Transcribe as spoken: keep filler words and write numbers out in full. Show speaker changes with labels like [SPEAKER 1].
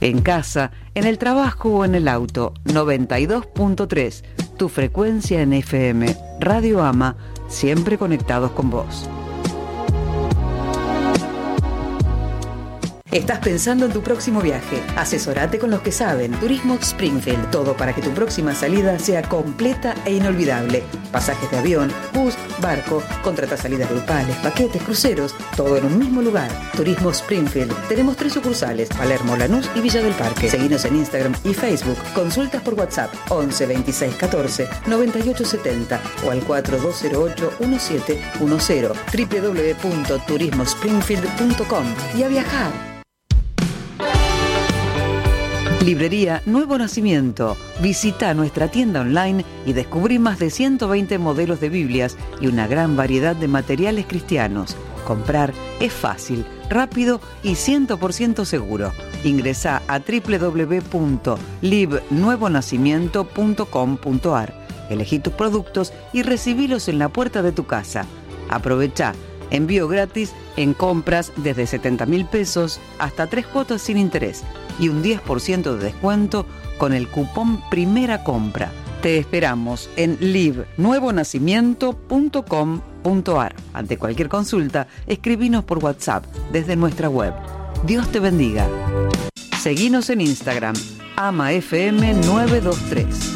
[SPEAKER 1] En casa, en el trabajo o en el auto, noventa y dos punto tres, tu frecuencia en F M, Radio Ama, siempre conectados con vos. ¿Estás pensando en tu próximo viaje? Asesorate con los que saben. Turismo Springfield. Todo para que tu próxima salida sea completa e inolvidable. Pasajes de avión, bus, barco, contrata salidas grupales, paquetes, cruceros, todo en un mismo lugar. Turismo Springfield. Tenemos tres sucursales, Palermo, Lanús y Villa del Parque. Seguinos en Instagram y Facebook. Consultas por WhatsApp once veintiséis catorce noventa y ocho setenta o al cuatro dos cero ocho uno siete uno cero. doble u doble u doble u punto turismo springfield punto com. Y a viajar. Librería Nuevo Nacimiento. Visita nuestra tienda online y descubrí más de ciento veinte modelos de Biblias y una gran variedad de materiales cristianos. Comprar es fácil, rápido y cien por ciento seguro. Ingresá a doble u doble u doble u punto lib nuevo nacimiento punto com punto a r. Elegí tus productos y recibilos en la puerta de tu casa. Aprovechá envío gratis en compras desde setenta mil pesos hasta tres cuotas sin interés y un diez por ciento de descuento con el cupón Primera Compra. Te esperamos en lib nuevo nacimiento punto com punto a r. Ante cualquier consulta, escribinos por WhatsApp desde nuestra web. Dios te bendiga. Seguinos en Instagram, ama f m nueve dos tres.